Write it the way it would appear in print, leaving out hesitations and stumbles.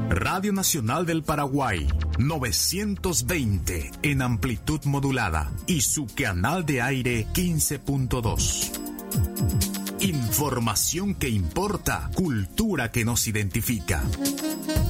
Radio Nacional del Paraguay, 920 en amplitud modulada y su canal de aire 15.2. Información que importa, cultura que nos identifica.